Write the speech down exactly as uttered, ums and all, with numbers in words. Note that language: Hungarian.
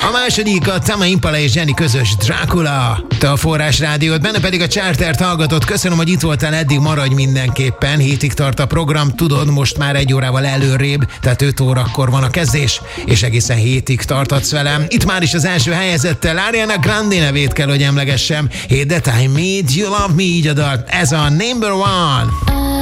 A második a Tame Impala és Jenny közös Dracula. Te a Forrás Rádiót, benne pedig a Chartert hallgatod. Köszönöm, hogy itt voltál eddig, maradj mindenképpen. Hétig tart a program, tudod, most már egy órával előrébb, tehát öt órakor van a kezdés, és egészen hétig tartatsz velem. Itt már is az első helyezettel Ariana Grande nevét kell, hogy emlegessem. Hey, that I made you love me, így a dal. Ez a number one.